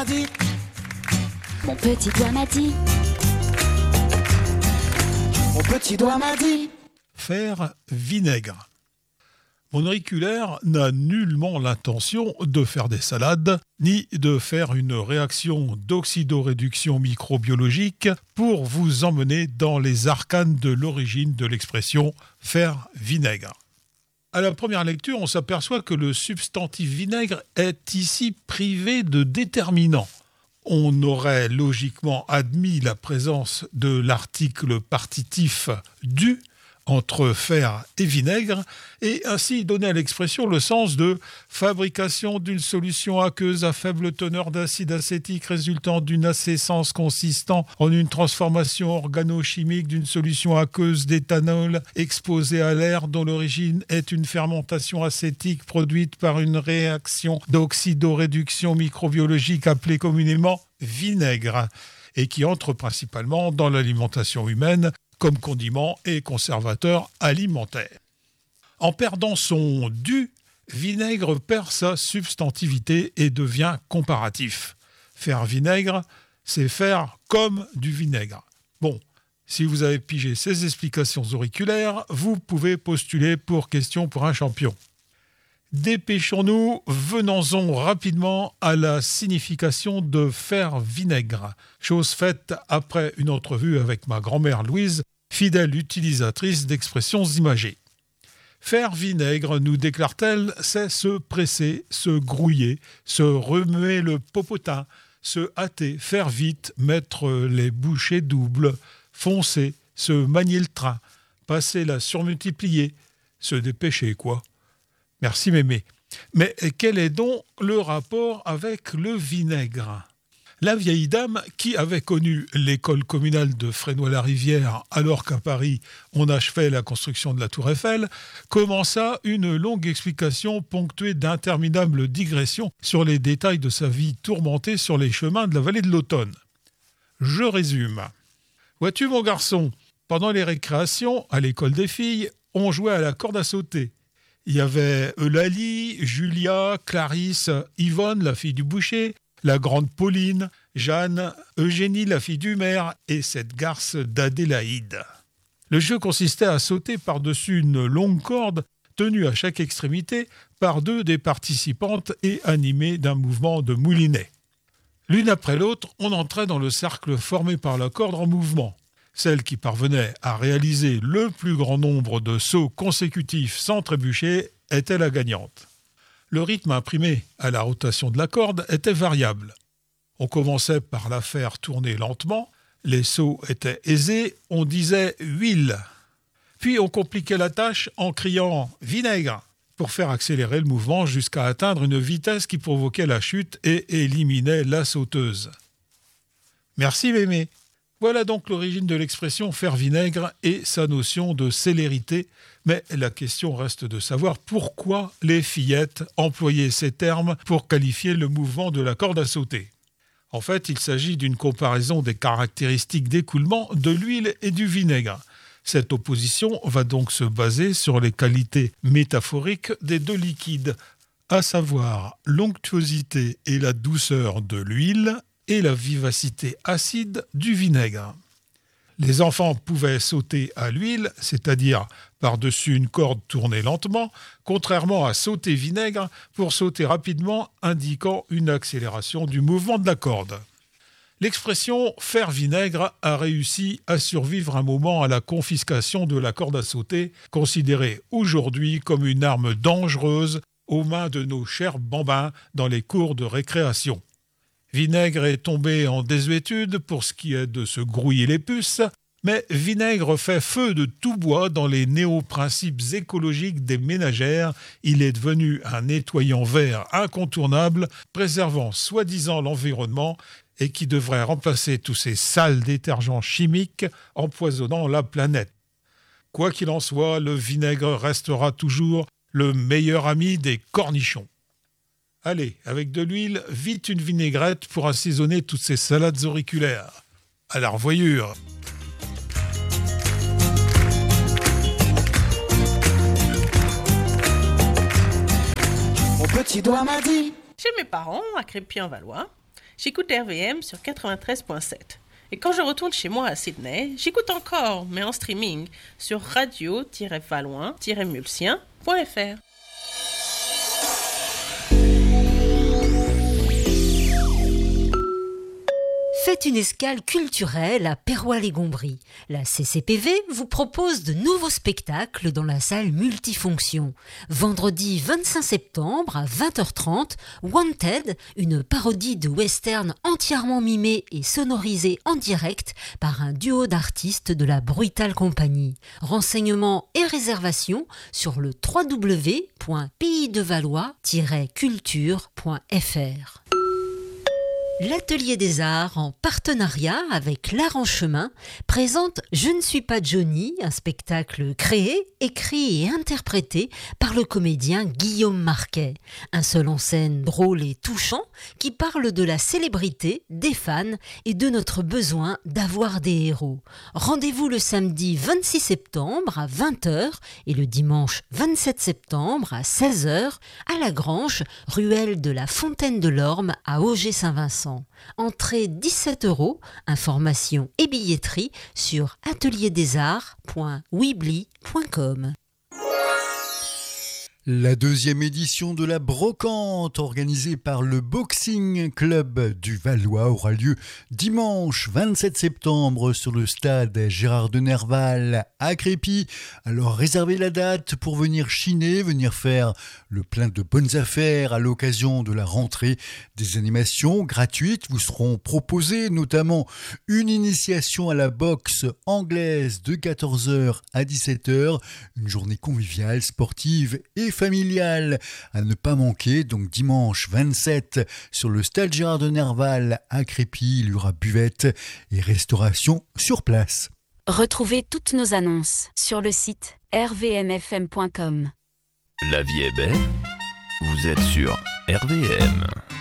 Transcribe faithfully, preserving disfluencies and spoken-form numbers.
m'a dit. Mon petit doigt m'a dit. Mon petit doigt m'a dit. Faire vinaigre. Mon auriculaire n'a nullement l'intention de faire des salades, ni de faire une réaction d'oxydoréduction microbiologique pour vous emmener dans les arcanes de l'origine de l'expression « faire vinaigre ». À la première lecture, on s'aperçoit que le substantif vinaigre est ici privé de déterminant. On aurait logiquement admis la présence de l'article partitif « du » entre fer et vinaigre, et ainsi donner à l'expression le sens de fabrication d'une solution aqueuse à faible teneur d'acide acétique résultant d'une assécence consistant en une transformation organochimique d'une solution aqueuse d'éthanol exposée à l'air dont l'origine est une fermentation acétique produite par une réaction d'oxydoréduction microbiologique appelée communément vinaigre, et qui entre principalement dans l'alimentation humaine comme condiment et conservateur alimentaire. En perdant son « du », vinaigre perd sa substantivité et devient comparatif. Faire vinaigre, c'est faire comme du vinaigre. Bon, si vous avez pigé ces explications auriculaires, vous pouvez postuler pour question pour un champion. Dépêchons-nous, venons-en rapidement à la signification de faire vinaigre. Chose faite après une entrevue avec ma grand-mère Louise, fidèle utilisatrice d'expressions imagées. Faire vinaigre, nous déclare-t-elle, c'est se presser, se grouiller, se remuer le popotin, se hâter, faire vite, mettre les bouchées doubles, foncer, se manier le train, passer la surmultiplier, se dépêcher, quoi. Merci mémé. Mais quel est donc le rapport avec le vinaigre ? La vieille dame, qui avait connu l'école communale de Fresnoy-la-Rivière alors qu'à Paris on achevait la construction de la Tour Eiffel, commença une longue explication ponctuée d'interminables digressions sur les détails de sa vie tourmentée sur les chemins de la vallée de l'Automne. Je résume. Vois-tu mon garçon, pendant les récréations, à l'école des filles, on jouait à la corde à sauter. Il y avait Eulalie, Julia, Clarisse, Yvonne, la fille du boucher, la grande Pauline, Jeanne, Eugénie, la fille du maire, et cette garce d'Adélaïde. Le jeu consistait à sauter par-dessus une longue corde tenue à chaque extrémité par deux des participantes et animée d'un mouvement de moulinet. L'une après l'autre, on entrait dans le cercle formé par la corde en mouvement. Celle qui parvenait à réaliser le plus grand nombre de sauts consécutifs sans trébucher était la gagnante. Le rythme imprimé à la rotation de la corde était variable. On commençait par la faire tourner lentement, les sauts étaient aisés, on disait « huile ». Puis on compliquait la tâche en criant « vinaigre » pour faire accélérer le mouvement jusqu'à atteindre une vitesse qui provoquait la chute et éliminait la sauteuse. Merci mémé. Voilà donc l'origine de l'expression « faire vinaigre » et sa notion de célérité. Mais la question reste de savoir pourquoi les fillettes employaient ces termes pour qualifier le mouvement de la corde à sauter. En fait, il s'agit d'une comparaison des caractéristiques d'écoulement de l'huile et du vinaigre. Cette opposition va donc se baser sur les qualités métaphoriques des deux liquides, à savoir l'onctuosité et la douceur de l'huile et la vivacité acide du vinaigre. Les enfants pouvaient sauter à l'huile, c'est-à-dire par-dessus une corde tournée lentement, contrairement à sauter vinaigre pour sauter rapidement, indiquant une accélération du mouvement de la corde. L'expression « faire vinaigre » a réussi à survivre un moment à la confiscation de la corde à sauter, considérée aujourd'hui comme une arme dangereuse aux mains de nos chers bambins dans les cours de récréation. Vinaigre est tombé en désuétude pour ce qui est de se grouiller les puces, mais vinaigre fait feu de tout bois dans les néo-principes écologiques des ménagères. Il est devenu un nettoyant vert incontournable, préservant soi-disant l'environnement et qui devrait remplacer tous ces sales détergents chimiques empoisonnant la planète. Quoi qu'il en soit, le vinaigre restera toujours le meilleur ami des cornichons. Allez, avec de l'huile, vite une vinaigrette pour assaisonner toutes ces salades auriculaires. À la revoyure. Mon petit doigt m'a dit. Chez mes parents, à Crépy-en-Valois, j'écoute R V M sur quatre-vingt-treize virgule sept. Et quand je retourne chez moi à Sydney, j'écoute encore, mais en streaming, sur radio tiret valois tiret mulsien point f r. Faites une escale culturelle à Perrois-les-Gombries. La C C P V vous propose de nouveaux spectacles dans la salle multifonction. Vendredi vingt-cinq septembre à vingt heures trente, Wanted, une parodie de western entièrement mimée et sonorisée en direct par un duo d'artistes de la Brutal Company. Renseignements et réservations sur le w w w point pays de valois tiret culture point f r. L'Atelier des Arts, en partenariat avec l'Art en Chemin, présente Je ne suis pas Johnny, un spectacle créé, écrit et interprété par le comédien Guillaume Marquet. Un seul en scène drôle et touchant qui parle de la célébrité, des fans et de notre besoin d'avoir des héros. Rendez-vous le samedi vingt-six septembre à vingt heures et le dimanche vingt-sept septembre à seize heures à La Grange, ruelle de la Fontaine de l'Orme à Auger-Saint-Vincent. Entrée dix-sept euros, information et billetterie sur atelier des arts point weebly point com. La deuxième édition de la Brocante, organisée par le Boxing Club du Valois, aura lieu dimanche vingt-sept septembre sur le stade Gérard de Nerval à Crépy. Alors réservez la date pour venir chiner, venir faire le plein de bonnes affaires à l'occasion de la rentrée. Des animations gratuites vous seront proposées, notamment une initiation à la boxe anglaise de quatorze heures à dix-sept heures, une journée conviviale, sportive et familiale à ne pas manquer. Donc dimanche vingt-sept sur le stade Gérard de Nerval à Crépy, il y aura buvette et restauration sur place. Retrouvez toutes nos annonces sur le site r v m f m point com. La vie est belle, vous êtes sur R V M.